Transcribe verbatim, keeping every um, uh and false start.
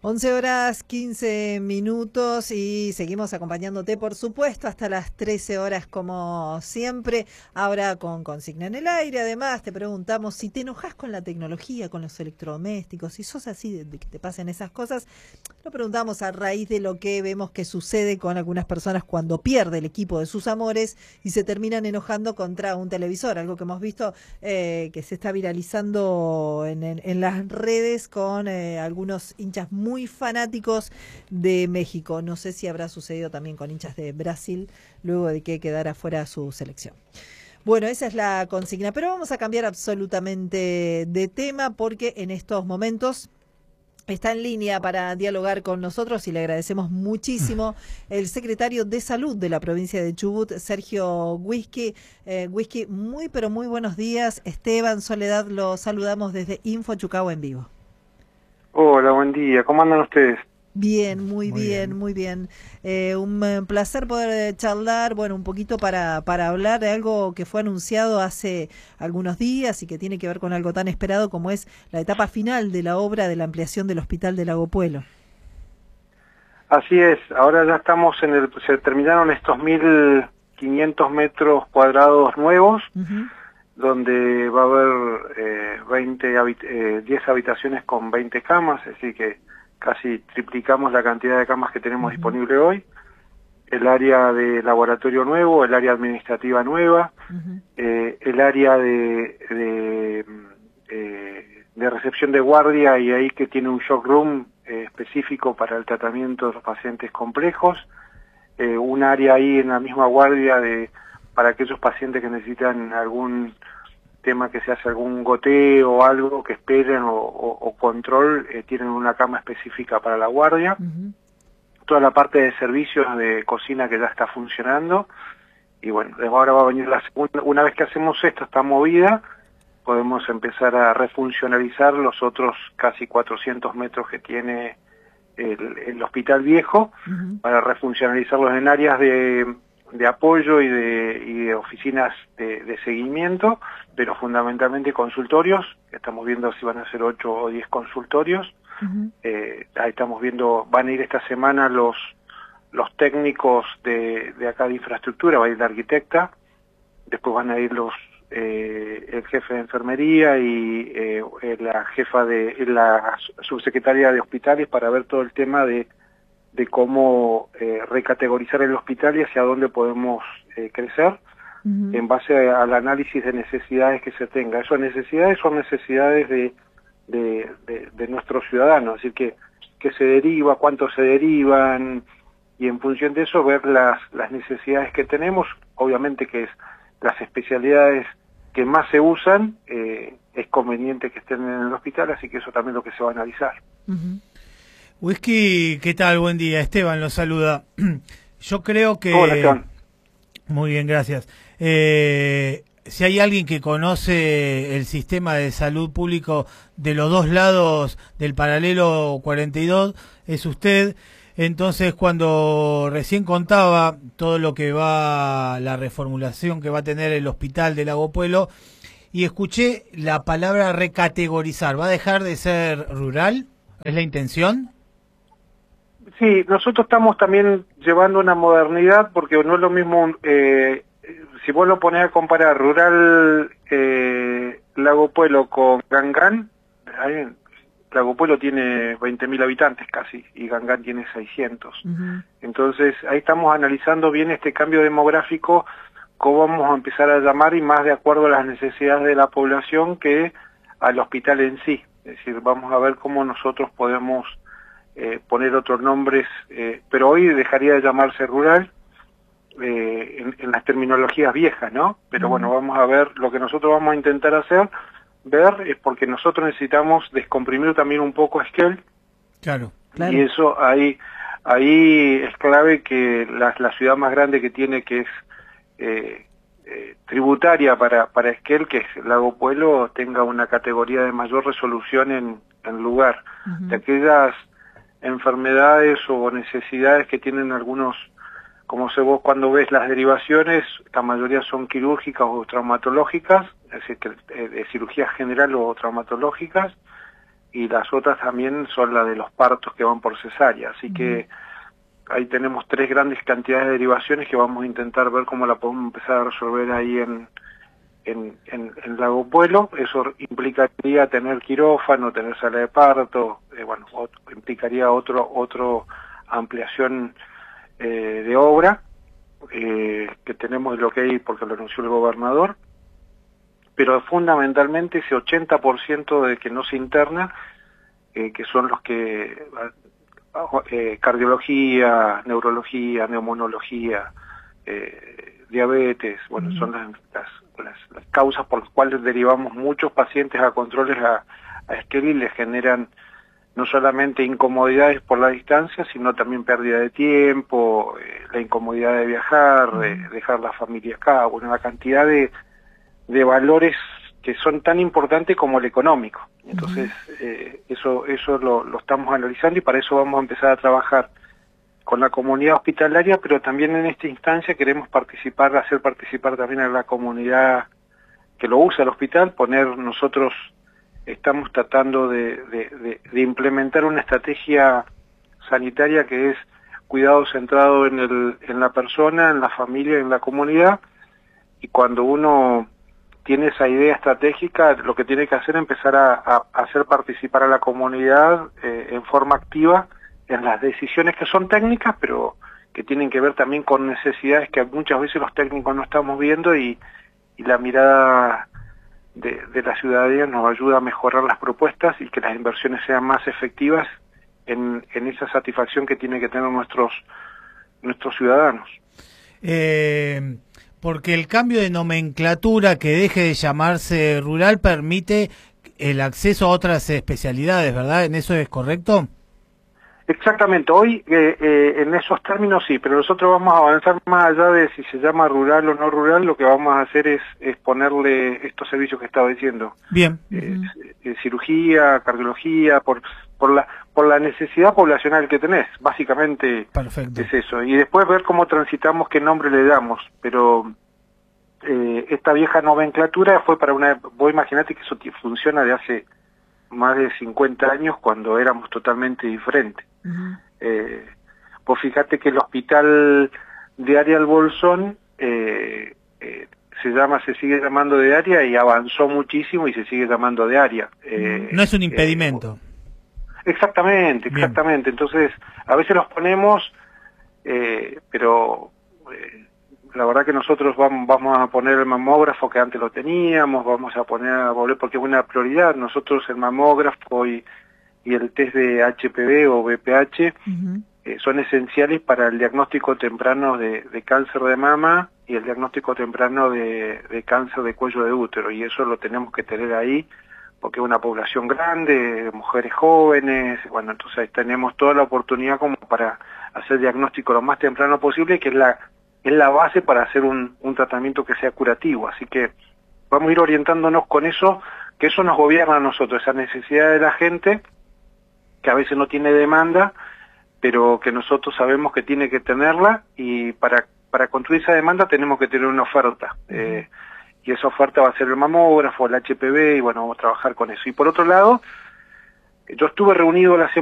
once horas quince minutos y seguimos acompañándote, por supuesto, hasta las trece horas como siempre. Ahora con Consigna en el Aire, además te preguntamos si te enojas con la tecnología, con los electrodomésticos, si sos así de, de que te pasen esas cosas. Lo preguntamos a raíz de lo que vemos que sucede con algunas personas cuando pierde el equipo de sus amores y se terminan enojando contra un televisor, algo que hemos visto eh, que se está viralizando en, en, en las redes con eh, algunos hinchas muy muy fanáticos de México. No sé si habrá sucedido también con hinchas de Brasil luego de que quedara fuera su selección. Bueno, esa es la consigna, pero vamos a cambiar absolutamente de tema porque en estos momentos está en línea para dialogar con nosotros y le agradecemos muchísimo el secretario de Salud de la provincia de Chubut, Sergio Whisky. Eh, Whisky, muy pero muy buenos días. Esteban, Soledad, lo saludamos desde Info Chucahua en vivo. Hola, buen día. ¿Cómo andan ustedes? Bien, muy, Muy bien, bien. muy bien. Eh, un eh, placer poder charlar, bueno, un poquito para, para hablar de algo que fue anunciado hace algunos días y que tiene que ver con algo tan esperado como es la etapa final de la obra de la ampliación del Hospital de Lago Puelo. Así es, ahora ya estamos en el, se terminaron estos mil quinientos metros cuadrados nuevos, uh-huh. donde va a haber eh, veinte, eh, diez habitaciones con veinte camas, es decir que casi triplicamos la cantidad de camas que tenemos uh-huh. disponible hoy, el área de laboratorio nuevo, el área administrativa nueva, uh-huh. eh, el área de, de, eh, de recepción de guardia y ahí que tiene un shock room eh, específico para el tratamiento de los pacientes complejos, eh, un área ahí en la misma guardia de para aquellos pacientes que necesitan algún tema que se hace algún goteo o algo que esperen o, o, o control, eh, tienen una cama específica para la guardia. Uh-huh. Toda la parte de servicios de cocina que ya está funcionando. Y bueno, ahora va a venir la segunda. Una vez que hacemos esto, esta movida, podemos empezar a refuncionalizar los otros casi cuatrocientos metros que tiene el, el hospital viejo, uh-huh. para refuncionalizarlos en áreas de... de apoyo y de, y de oficinas de, de seguimiento, pero fundamentalmente consultorios. Estamos viendo si van a ser ocho o diez consultorios. Uh-huh. Eh, ahí estamos viendo, van a ir esta semana los los técnicos de, de acá de infraestructura, va a ir la arquitecta, después van a ir los eh, el jefe de enfermería y eh, la jefa de la subsecretaria de hospitales para ver todo el tema de de cómo eh, recategorizar el hospital y hacia dónde podemos eh, crecer, uh-huh. en base a, al análisis de necesidades que se tenga. Esas necesidades son necesidades de, de, de, de nuestros ciudadanos, es decir, que, que se deriva, cuánto se derivan, y en función de eso ver las, las necesidades que tenemos. Obviamente que es las especialidades que más se usan, eh, es conveniente que estén en el hospital, así que eso también es lo que se va a analizar. Uh-huh. Whisky, ¿qué tal? Buen día. Esteban lo saluda. Yo creo que... Hola, Esteban. Muy bien, gracias. Eh, si hay alguien que conoce el sistema de salud público de los dos lados del paralelo cuarenta y dos, es usted. Entonces, cuando recién contaba todo lo que va, la reformulación que va a tener el hospital de Lago Puelo, y escuché la palabra recategorizar, ¿va a dejar de ser rural? ¿Es la intención? Sí, nosotros estamos también llevando una modernidad, porque no es lo mismo, eh, si vos lo ponés a comparar rural eh, Lago Puelo con Gangán, ahí, Lago Puelo tiene veinte mil habitantes casi, y Gangán tiene seiscientos. Uh-huh. Entonces, ahí estamos analizando bien este cambio demográfico, cómo vamos a empezar a llamar, y más de acuerdo a las necesidades de la población que al hospital en sí. Es decir, vamos a ver cómo nosotros podemos eh, poner otros nombres, eh, pero hoy dejaría de llamarse rural eh, en, en las terminologías viejas, ¿no? Pero uh-huh. bueno, vamos a ver, lo que nosotros vamos a intentar hacer, ver, es porque nosotros necesitamos descomprimir también un poco Esquel. Claro, claro. Y eso ahí, ahí es clave que la, la ciudad más grande que tiene, que es... Eh, Eh, tributaria para para Esquel, que es Lago Puelo, tenga una categoría de mayor resolución en, en lugar uh-huh. de aquellas enfermedades o necesidades que tienen algunos, como sé vos cuando ves las derivaciones, la mayoría son quirúrgicas o traumatológicas, es decir, de cirugía general o traumatológicas, y las otras también son las de los partos que van por cesárea, así uh-huh. que ahí tenemos tres grandes cantidades de derivaciones que vamos a intentar ver cómo la podemos empezar a resolver ahí en, en, en, en Lago Puelo. Eso implicaría tener quirófano, tener sala de parto, eh, bueno, otro, implicaría otro, otro ampliación eh, de obra, eh, que tenemos lo que hay porque lo anunció el gobernador, pero fundamentalmente ese ochenta por ciento de que no se interna, eh, que son los que... Eh, cardiología, neurología, neumonología, eh, diabetes, bueno, son las, las, las, las causas por las cuales derivamos muchos pacientes a controles a, a Esquel y les generan no solamente incomodidades por la distancia, sino también pérdida de tiempo, eh, la incomodidad de viajar, eh, dejar la familia acá, bueno, una cantidad de, de valores que son tan importantes como el económico. Entonces, eh, eso eso lo, lo estamos analizando y para eso vamos a empezar a trabajar con la comunidad hospitalaria, pero también en esta instancia queremos participar, hacer participar también a la comunidad que lo usa el hospital, poner nosotros, estamos tratando de, de, de, de implementar una estrategia sanitaria que es cuidado centrado en, el, en la persona, en la familia, en la comunidad, y cuando uno tiene esa idea estratégica, lo que tiene que hacer es empezar a, a, a hacer participar a la comunidad eh, en forma activa en las decisiones que son técnicas, pero que tienen que ver también con necesidades que muchas veces los técnicos no estamos viendo y, y la mirada de, de la ciudadanía nos ayuda a mejorar las propuestas y que las inversiones sean más efectivas en, en esa satisfacción que tienen que tener nuestros, nuestros ciudadanos. Eh... Porque el cambio de nomenclatura que deje de llamarse rural permite el acceso a otras especialidades, ¿verdad? ¿En eso es correcto? Exactamente. Hoy eh, eh, en esos términos sí, pero nosotros vamos a avanzar más allá de si se llama rural o no rural. Lo que vamos a hacer es, es ponerle estos servicios que estaba diciendo. Bien. Eh, uh-huh. Cirugía, cardiología, por por la por la necesidad poblacional que tenés, básicamente. Perfecto. Es eso. Y después ver cómo transitamos, qué nombre le damos, pero eh, esta vieja nomenclatura fue para una... Vos imaginate que eso funciona de hace más de cincuenta años cuando éramos totalmente diferentes. Uh-huh. Eh, vos fíjate que el hospital de Área del Bolsón eh, eh, se llama, se sigue llamando de Área y avanzó muchísimo y se sigue llamando de Área. Eh, no es un impedimento. Eh, Exactamente, exactamente. Bien. Entonces, a veces los ponemos, eh, pero eh, la verdad que nosotros vamos, vamos a poner el mamógrafo que antes lo teníamos, vamos a poner a volver porque es una prioridad. Nosotros el mamógrafo y, y el test de H P V o B P H uh-huh. eh, son esenciales para el diagnóstico temprano de, de cáncer de mama y el diagnóstico temprano de, de cáncer de cuello de útero, y eso lo tenemos que tener ahí porque es una población grande, mujeres jóvenes, bueno, entonces tenemos toda la oportunidad como para hacer diagnóstico lo más temprano posible, que es la es la base para hacer un, un tratamiento que sea curativo, así que vamos a ir orientándonos con eso, que eso nos gobierna a nosotros, esa necesidad de la gente, que a veces no tiene demanda, pero que nosotros sabemos que tiene que tenerla, y para, para construir esa demanda tenemos que tener una oferta, eh, y esa oferta va a ser el mamógrafo, el H P V, y bueno, vamos a trabajar con eso. Y por otro lado, yo estuve reunido la semana